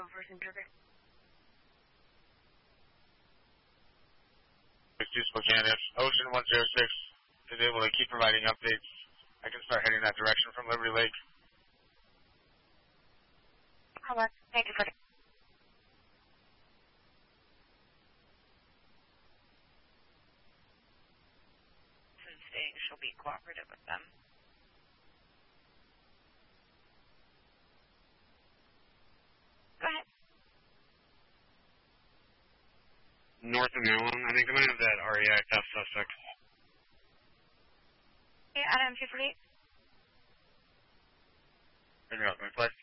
Spokane, if Ocean 106 is able to keep providing updates, I can start heading that direction from Liberty Lake. Hold on. Thank you for the... Saying she'll be cooperative with them. Go ahead. North of Maryland, I think they might have that REI theft suspect. Okay, Adam 58. Figure out my place.